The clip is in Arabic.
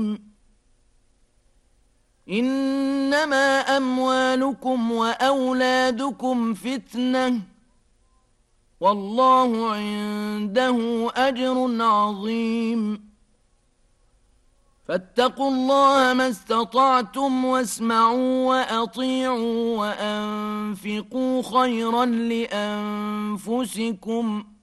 إنما أموالكم وأولادكم فتنة والله عنده أجر عظيم فاتقوا الله ما استطعتم واسمعوا وأطيعوا وأنفقوا خيرا لأنفسكم